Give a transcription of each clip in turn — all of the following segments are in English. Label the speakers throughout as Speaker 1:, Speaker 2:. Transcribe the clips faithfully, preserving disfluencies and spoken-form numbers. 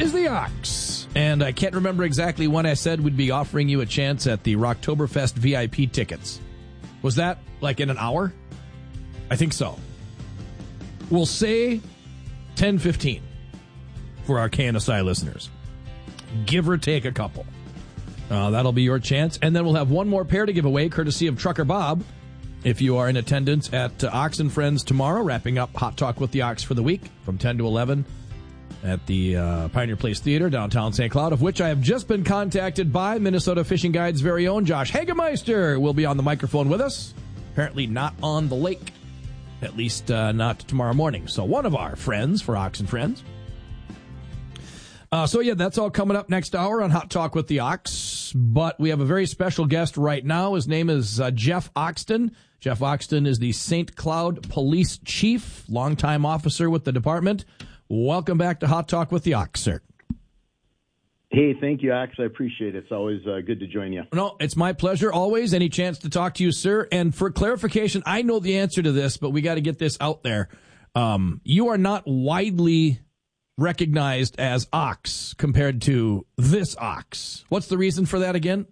Speaker 1: is the Ox. And I can't remember exactly when I said we'd be offering you a chance at the Rocktoberfest V I P tickets. Was that like in an hour? I think so. We'll say ten fifteen for our K N S I listeners. Give or take a couple. Uh, that'll be your chance. And then we'll have one more pair to give away, courtesy of Trucker Bob, if you are in attendance at uh, Ox and Friends tomorrow, wrapping up Hot Talk with the Ox for the week from ten to eleven at the uh, Pioneer Place Theater, downtown Saint Cloud, of which I have just been contacted by Minnesota Fishing Guide's very own Josh Hagemeister. Will be on the microphone with us. Apparently not on the lake, at least uh, not tomorrow morning. So one of our friends for Ox and Friends. Uh, so, yeah, that's all coming up next hour on Hot Talk with the Ox. But we have a very special guest right now. His name is uh, Jeff Oxton. Jeff Oxton is the Saint Cloud Police Chief, longtime officer with the department. Welcome back to Hot Talk with the Ox, sir.
Speaker 2: Hey, thank you, Ox. I appreciate it. It's always uh, good to join you.
Speaker 1: No, it's my pleasure. Always. Any chance to talk to you, sir. And for clarification, I know the answer to this, but we got to get this out there. Um, you are not widely recognized as Ox compared to this Ox. What's the reason for that again?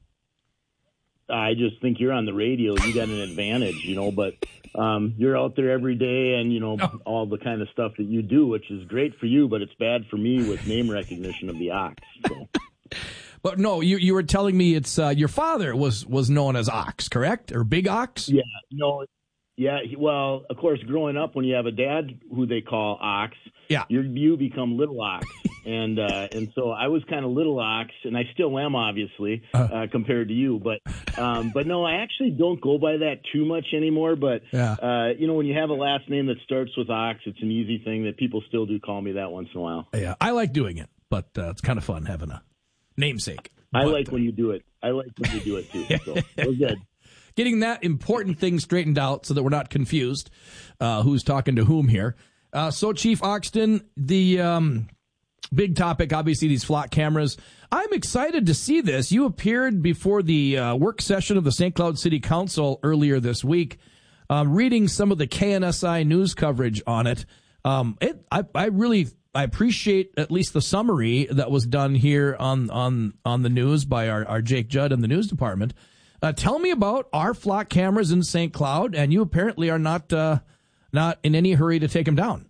Speaker 2: I just think you're on the radio. You got an advantage, you know, but um, you're out there every day and, you know, oh. all the kind of stuff that you do, which is great for you, but it's bad for me with name recognition of the Ox. So.
Speaker 1: But no, you you were telling me it's uh, your father was, was known as Ox, correct? Or Big Ox?
Speaker 2: Yeah, no, yeah. Well, of course, growing up, when you have a dad who they call Ox,
Speaker 1: yeah,
Speaker 2: you you become Little Ox, and uh, and so I was kind of Little Ox, and I still am, obviously, uh, compared to you. But um, but no, I actually don't go by that too much anymore. But
Speaker 1: yeah.
Speaker 2: uh, you know, when you have a last name that starts with Ox, it's an easy thing that people still do call me that once in a while.
Speaker 1: Yeah, I like doing it, but uh, it's kind of fun having a namesake.
Speaker 2: I
Speaker 1: but,
Speaker 2: like when you do it. I like when you do it too. So we're good.
Speaker 1: Getting that important thing straightened out so that we're not confused uh, who's talking to whom here. Uh, so, Chief Oxton, the um, big topic, obviously, these flock cameras. I'm excited to see this. You appeared before the uh, work session of the Saint Cloud City Council earlier this week, uh, reading some of the K N S I news coverage on it. Um, it I, I really I appreciate at least the summary that was done here on on on the news by our, our Jake Judd in the news department. Uh, tell me about our flock cameras in Saint Cloud, and you apparently are not uh, not in any hurry to take them down.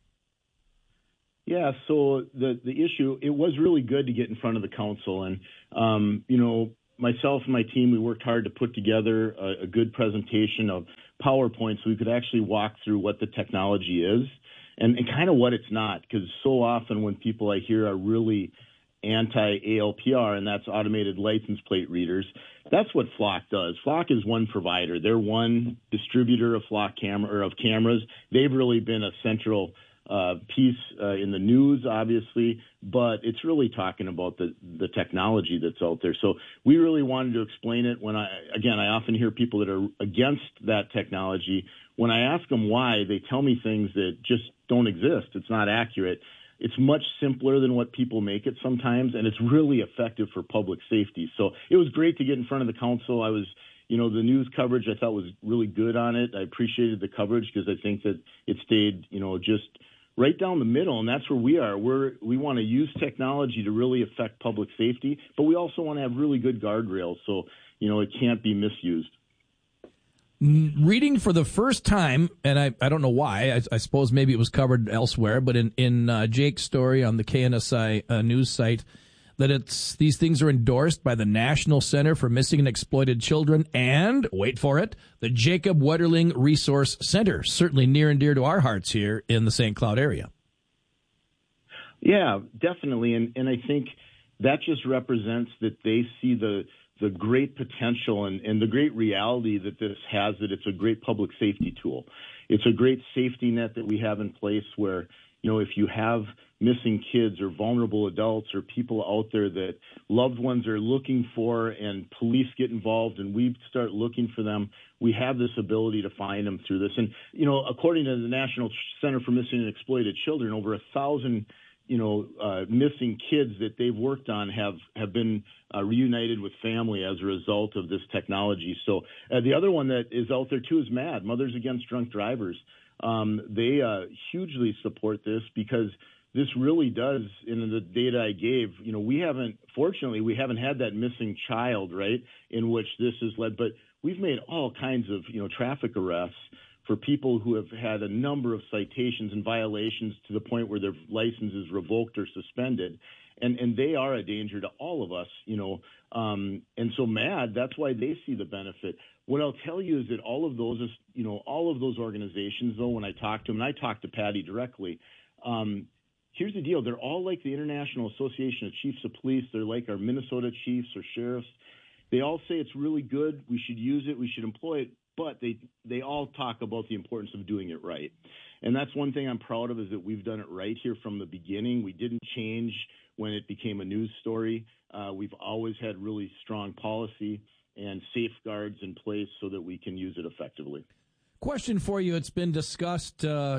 Speaker 2: Yeah, so the the issue, it was really good to get in front of the council. And, um, you know, myself and my team, we worked hard to put together a, a good presentation of PowerPoint so we could actually walk through what the technology is and, and kind of what it's not. Because so often when people I hear are really anti-A L P R, and that's automated license plate readers, that's what Flock does. Flock is one provider. They're one distributor of Flock camera or of cameras. They've really been a central uh, piece uh, in the news, obviously, but it's really talking about the, the technology that's out there. So we really wanted to explain it. When I, again, I often hear people that are against that technology. When I ask them why, they tell me things that just don't exist. It's not accurate. It's much simpler than what people make it sometimes, and it's really effective for public safety. So it was great to get in front of the council. I was, you know, the news coverage I thought was really good on it. I appreciated the coverage because I think that it stayed, you know, just right down the middle, and that's where we are. We're, we want to use technology to really affect public safety, but we also want to have really good guardrails so, you know, it can't be misused.
Speaker 1: Reading for the first time, and I, I don't know why, I, I suppose maybe it was covered elsewhere, but in, in uh, Jake's story on the K N S I uh, news site, that it's these things are endorsed by the National Center for Missing and Exploited Children and, wait for it, the Jacob Wetterling Resource Center, certainly near and dear to our hearts here in the Saint Cloud area.
Speaker 2: Yeah, definitely, and, and I think that just represents that they see the the great potential and, and the great reality that this has, that it's a great public safety tool. It's a great safety net that we have in place where, you know, if you have missing kids or vulnerable adults or people out there that loved ones are looking for and police get involved and we start looking for them, we have this ability to find them through this. And, you know, according to the National Center for Missing and Exploited Children, over a thousand you know, uh, missing kids that they've worked on have, have been uh, reunited with family as a result of this technology. So uh, the other one that is out there, too, is MAD, Mothers Against Drunk Drivers. Um, they uh, hugely support this because this really does, in the data I gave, you know, we haven't, fortunately, we haven't had that missing child, right, in which this has led, but we've made all kinds of, you know, traffic arrests for people who have had a number of citations and violations to the point where their license is revoked or suspended. And, and they are a danger to all of us, you know. Um, and so MADD, that's why they see the benefit. What I'll tell you is that all of those, you know, all of those organizations, though, when I talk to them, and I talk to Patty directly, um, here's the deal. They're all like the International Association of Chiefs of Police. They're like our Minnesota chiefs or sheriffs. They all say it's really good. We should use it. We should employ it. But they they all talk about the importance of doing it right. And that's one thing I'm proud of, is that we've done it right here from the beginning. We didn't change when it became a news story. Uh, we've always had really strong policy and safeguards in place so that we can use it effectively.
Speaker 1: Question for you. It's been discussed, uh,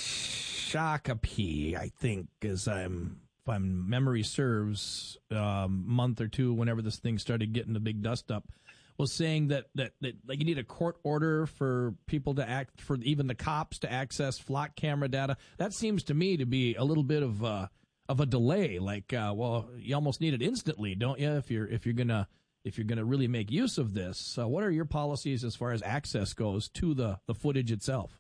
Speaker 1: Shakopee, I think, as I'm, if I'm memory serves, um, month or two, whenever this thing started getting the big dust up, was saying that, that, that like you need a court order for people to act, for even the cops to access flock camera data. That seems to me to be a little bit of uh, of a delay. Like, uh, well, you almost need it instantly, don't you? If you're if you're gonna if you're gonna really make use of this. So what are your policies as far as access goes to the, the footage itself?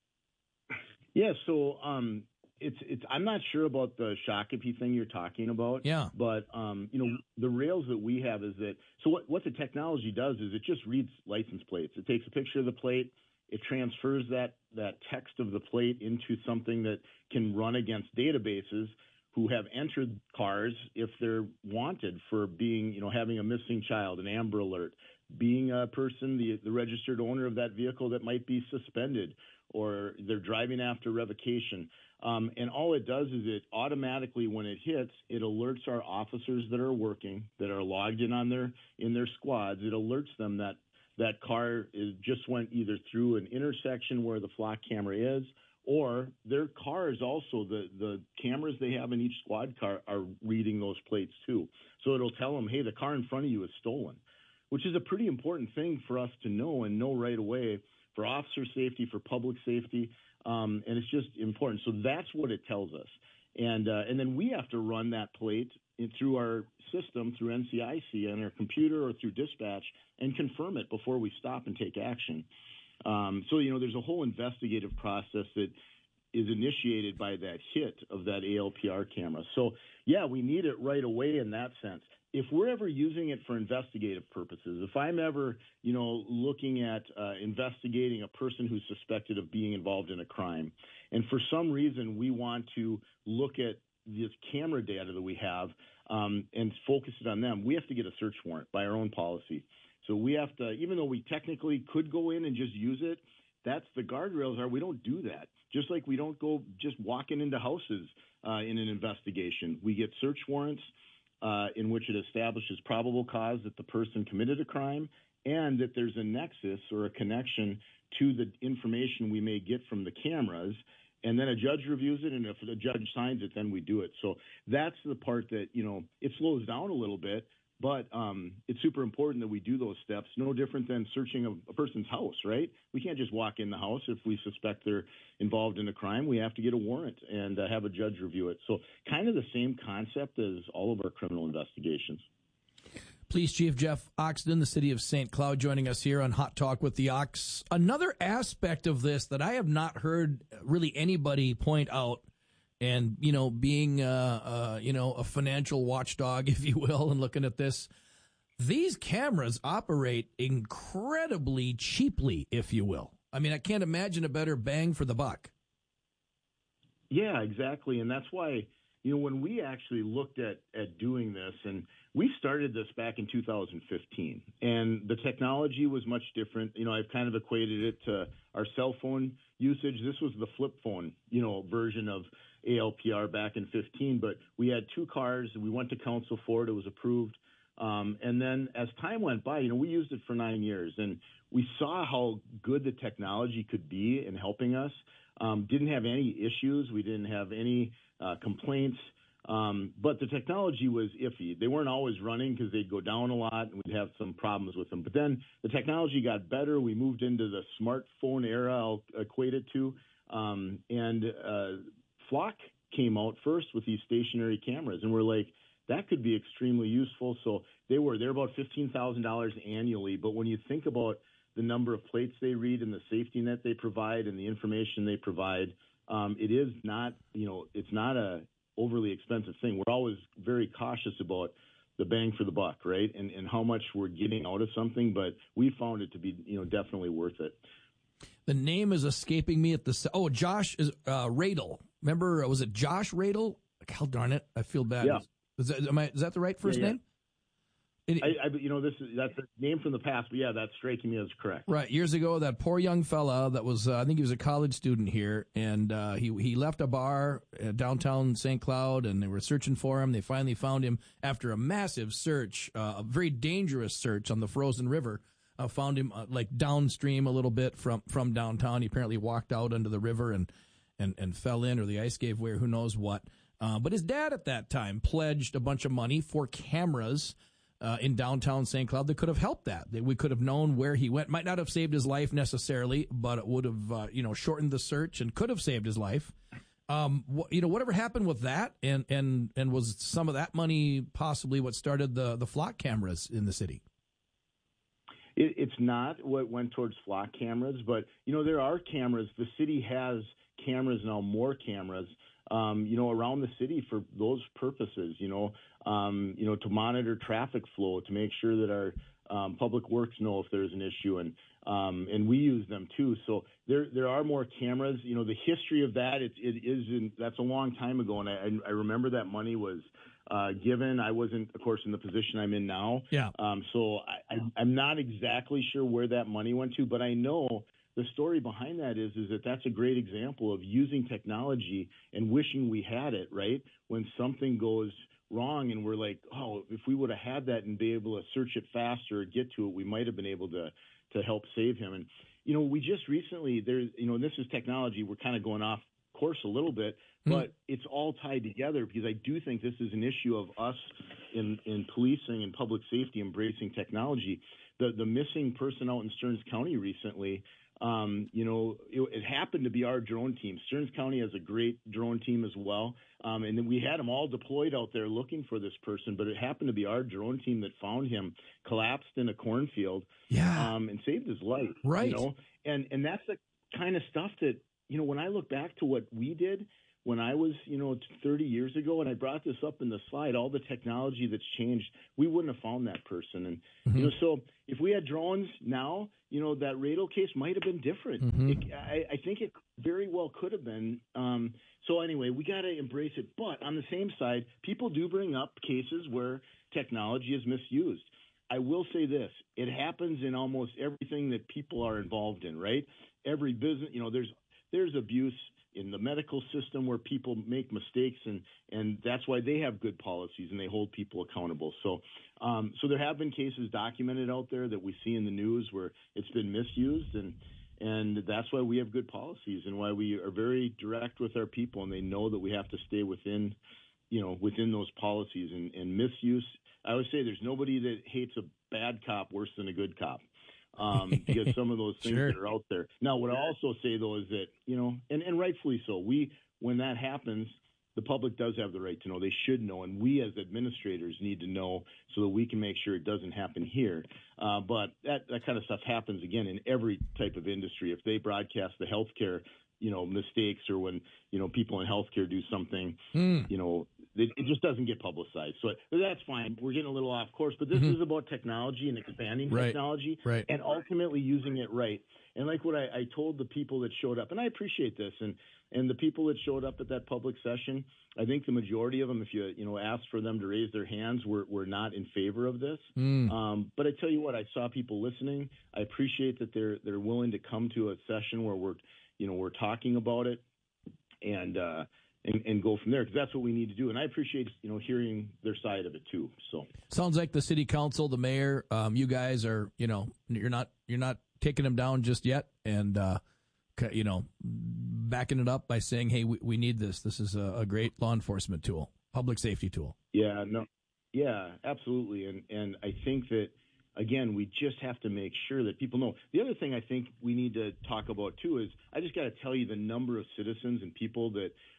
Speaker 2: Yeah, so um, it's it's. I'm not sure about the Shakopee thing you're talking about.
Speaker 1: Yeah.
Speaker 2: But um, you know, the rails that we have is that. So what what the technology does is it just reads license plates. It takes a picture of the plate. It transfers that that text of the plate into something that can run against databases who have entered cars if they're wanted for being, you know, having a missing child, an Amber Alert, being a person, the the registered owner of that vehicle that might be suspended, or they're driving after revocation. Um, and all it does is it automatically, when it hits, it alerts our officers that are working, that are logged in on their in their squads. It alerts them that that car is just went either through an intersection where the flock camera is, or their cars also, the, the cameras they have in each squad car are reading those plates too. So it'll tell them, hey, the car in front of you is stolen, which is a pretty important thing for us to know and know right away for officer safety, for public safety. Um, and it's just important. So that's what it tells us. And uh, and then we have to run that plate in, through our system, through N C I C on our computer or through dispatch, and confirm it before we stop and take action. Um, so, you know, there's a whole investigative process that is initiated by that hit of that A L P R camera. So, yeah, we need it right away in that sense. If we're ever using it for investigative purposes, if I'm ever, you know, looking at uh, investigating a person who's suspected of being involved in a crime, and for some reason we want to look at this camera data that we have um, and focus it on them, we have to get a search warrant by our own policy. So we have to, even though we technically could go in and just use it, that's the guardrails are we don't do that. Just like we don't go just walking into houses uh, in an investigation. We get search warrants uh, in which it establishes probable cause that the person committed a crime and that there's a nexus or a connection to the information we may get from the cameras. And then a judge reviews it, and if the judge signs it, then we do it. So that's the part that, you know, it slows down a little bit. But um, it's super important that we do those steps, no different than searching a, a person's house, right? We can't just walk in the house if we suspect they're involved in a crime. We have to get a warrant and uh, have a judge review it. So kind of the same concept as all of our criminal investigations.
Speaker 1: Police Chief Jeff Oxton, the city of Saint Cloud, joining us here on Hot Talk with the Ox. Another aspect of this that I have not heard really anybody point out, and, you know, being, uh, uh, you know, a financial watchdog, if you will, and looking at this, these cameras operate incredibly cheaply, if you will. I mean, I can't imagine a better bang for the buck.
Speaker 2: Yeah, exactly. And that's why, you know, when we actually looked at, at doing this, and we started this back in two thousand fifteen, and the technology was much different. You know, I've kind of equated it to our cell phone usage. This was the flip phone, you know, version of A L P R back in fifteen, but we had two cars. We went to council for it. It was approved. Um, and then as time went by, you know, we used it for nine years, and we saw how good the technology could be in helping us. Um, didn't have any issues. We didn't have any uh, complaints. Um, but the technology was iffy. They weren't always running because they'd go down a lot, and we'd have some problems with them. But then the technology got better. We moved into the smartphone era, I'll equate it to. Um, and uh, Flock came out first with these stationary cameras, and we're like, that could be extremely useful. So they were they're about fifteen thousand dollars annually. But when you think about the number of plates they read and the safety net they provide and the information they provide, um, it is not, you know, it's not a overly expensive thing. We're always very cautious about the bang for the buck, right? And and how much we're getting out of something, but we found it to be, you know, definitely worth it.
Speaker 1: The name is escaping me at the, oh, Josh is, uh, Radel. Remember, was it Josh Radel? Hell darn it. I feel bad.
Speaker 2: Yeah.
Speaker 1: Is that, am I, is that the right first
Speaker 2: yeah, yeah.
Speaker 1: name? It,
Speaker 2: I, I, you know, this is that's a name from the past, but yeah, that's striking me as correct.
Speaker 1: Right. Years ago, that poor young fella that was, uh, I think he was a college student here, and uh, he he left a bar uh, downtown Saint Cloud, and they were searching for him. They finally found him after a massive search, uh, a very dangerous search on the frozen river. Uh, found him uh, like downstream a little bit from, from downtown. He apparently walked out under the river and, and, and fell in, or the ice gave way, or who knows what. Uh, but his dad at that time pledged a bunch of money for cameras Uh, in downtown Saint Cloud that could have helped that. That we could have known where he went. Might not have saved his life necessarily, but it would have, uh, you know, shortened the search and could have saved his life. Um, wh- you know, whatever happened with that, and and and was some of that money possibly what started the the flock cameras in the city?
Speaker 2: It, it's not what went towards flock cameras, but you know, there are cameras. The city has cameras now, more cameras. Um, you know, around the city for those purposes, you know, um, you know, to monitor traffic flow, to make sure that our um, public works know if there's an issue, and um, and we use them too. So there there are more cameras. You know, the history of that, it, it is in, that's a long time ago, and I, I remember that money was uh, given. I wasn't, of course, in the position I'm in now.
Speaker 1: Yeah.
Speaker 2: Um, so I, I, I'm not exactly sure where that money went to, but I know the story behind that is, is that that's a great example of using technology and wishing we had it, right? When something goes wrong and we're like, oh, if we would have had that and be able to search it faster or get to it, we might have been able to, to help save him. And, you know, we just recently, there's, you know, and this is technology, we're kind of going off course a little bit, but mm-hmm. it's all tied together, because I do think this is an issue of us in, in policing and public safety embracing technology. The, the missing person out in Stearns County recently, Um, you know, it, it happened to be our drone team. Stearns County has a great drone team as well. Um, and then we had them all deployed out there looking for this person, but it happened to be our drone team that found him collapsed in a cornfield,
Speaker 1: yeah.
Speaker 2: um, and saved his life.
Speaker 1: Right.
Speaker 2: You know, and, and that's the kind of stuff that, you know, when I look back to what we did when I was, you know, thirty years ago, and I brought this up in the slide, all the technology that's changed, we wouldn't have found that person. And, mm-hmm. you know, so if we had drones now, you know, that Radel case might have been different. Mm-hmm. It, I, I think it very well could have been. Um, so anyway, we got to embrace it. But on the same side, people do bring up cases where technology is misused. I will say this, it happens in almost everything that people are involved in, right? Every business, you know, there's, there's abuse in the medical system where people make mistakes, and, and that's why they have good policies and they hold people accountable. So, um, so there have been cases documented out there that we see in the news where it's been misused, and, and that's why we have good policies and why we are very direct with our people, and they know that we have to stay within, you know, within those policies. And, and misuse, I would say there's nobody that hates a bad cop worse than a good cop. Um, because some of those things
Speaker 1: sure.
Speaker 2: that are out there. Now, what I also say, though, is that, you know, and, and rightfully so, we, when that happens, the public does have the right to know. They should know, and we as administrators need to know so that we can make sure it doesn't happen here. Uh, but that, that kind of stuff happens, again, in every type of industry. If they broadcast the healthcare, you know, mistakes, or when, you know, people in healthcare do something, mm. you know, it, it just doesn't get publicized. So that's fine. We're getting a little off course, but this mm-hmm. is about technology and expanding
Speaker 1: right.
Speaker 2: technology
Speaker 1: right.
Speaker 2: and ultimately using it right. And like what I, I told the people that showed up, and I appreciate this, and, and the people that showed up at that public session, I think the majority of them, if you, you know, asked for them to raise their hands, were, were not in favor of this. Mm. Um, but I tell you what, I saw people listening. I appreciate that they're, they're willing to come to a session where we're, you know, we're talking about it, and, uh, and, and go from there, because that's what we need to do. And I appreciate, you know, hearing their side of it too. So
Speaker 1: sounds like the city council, the mayor, um, you guys are, you know, you're not, you're not taking them down just yet. And, uh, you know, backing it up by saying, hey, we, we need this. This is a, a great law enforcement tool, public safety tool.
Speaker 2: Yeah, no. Yeah, absolutely. And, and I think that, again, we just have to make sure that people know. The other thing I think we need to talk about, too, is I just got to tell you the number of citizens and people that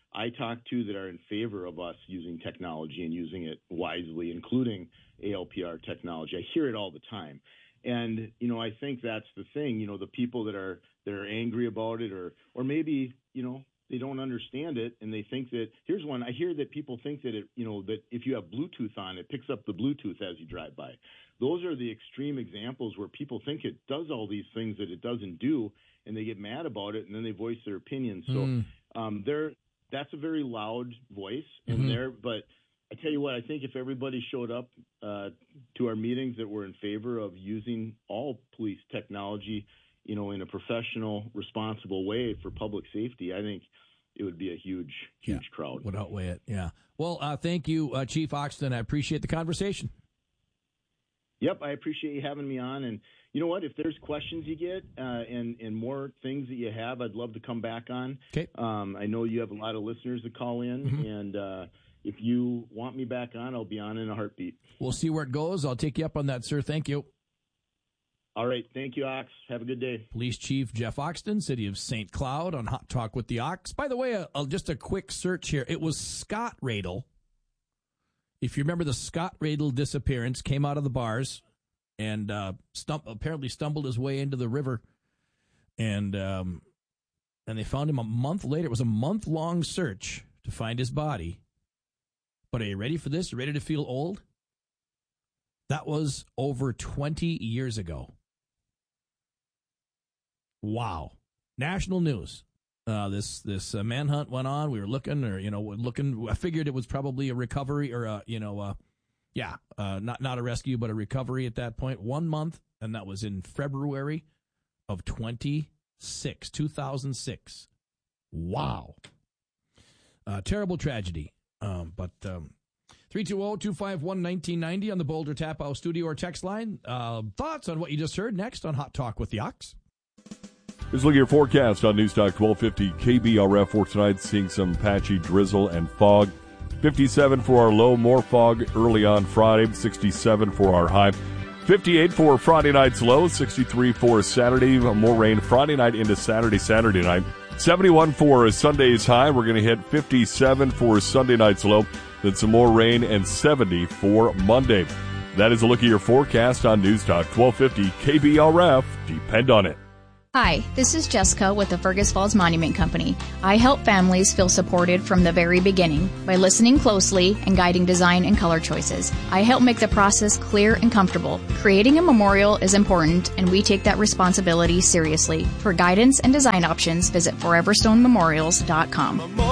Speaker 2: I talk to that are in favor of us using technology and using it wisely, including A L P R technology. I hear it all the time. And, you know, I think that's the thing, you know, the people that are that are angry about it, or or maybe, you know, they don't understand it, and they think that, here's one, I hear that people think that, it, you know, that if you have Bluetooth on, it picks up the Bluetooth as you drive by. Those are the extreme examples where people think it does all these things that it doesn't do, and they get mad about it, and then they voice their opinions. So
Speaker 1: mm.
Speaker 2: um, they're, that's a very loud voice in mm-hmm. there, but I tell you what, I think if everybody showed up uh, to our meetings that were in favor of using all police technology, you know, in a professional, responsible way for public safety, I think it would be a huge, huge
Speaker 1: yeah,
Speaker 2: crowd.
Speaker 1: Would outweigh it, yeah. Well, uh, thank you, uh, Chief Oxton. I appreciate the conversation.
Speaker 2: Yep, I appreciate you having me on. And you know what? If there's questions you get uh, and, and more things that you have, I'd love to come back on.
Speaker 1: Okay.
Speaker 2: Um, I know you have a lot of listeners that call in, mm-hmm. and uh, if you want me back on, I'll be on in a heartbeat.
Speaker 1: We'll see where it goes. I'll take you up on that, sir. Thank you.
Speaker 2: All right. Thank you, Ox. Have a good day.
Speaker 1: Police Chief Jeff Oxton, City of Saint Cloud, on Hot Talk with the Ox. By the way, uh, uh, just a quick search here. It was Scott Radel. If you remember the Scott Radel disappearance, came out of the bars and uh, stump, apparently stumbled his way into the river. And, um, and they found him a month later. It was a month-long search to find his body. But are you ready for this? Ready to feel old? That was over twenty years ago. Wow. National news. Uh, this this uh, manhunt went on. We were looking, or, you know, looking. I figured it was probably a recovery, or, a, you know, uh, yeah, uh, not, not a rescue, but a recovery at that point. One month, and that was in February of twenty-six, two thousand six. Wow. Uh, terrible tragedy. Um, but um, three two zero, two five one, one nine nine zero on the Boulder Tap House studio or text line. Uh, thoughts on what you just heard next on Hot Talk with the Ox?
Speaker 3: Let's look at your forecast on Newstalk twelve fifty K B R F for tonight. Seeing some patchy drizzle and fog. fifty-seven for our low, more fog early on Friday. sixty-seven for our high. fifty-eight for Friday night's low. sixty-three for Saturday. More rain Friday night into Saturday, Saturday night. seventy-one for Sunday's high. We're going to hit fifty-seven for Sunday night's low. Then some more rain, and seventy for Monday. That is a look at your forecast on Newstalk twelve fifty K B R F. Depend on it.
Speaker 4: Hi, this is Jessica with the Fergus Falls Monument Company. I help families feel supported from the very beginning by listening closely and guiding design and color choices. I help make the process clear and comfortable. Creating a memorial is important, and we take that responsibility seriously. For guidance and design options, visit forever stone memorials dot com.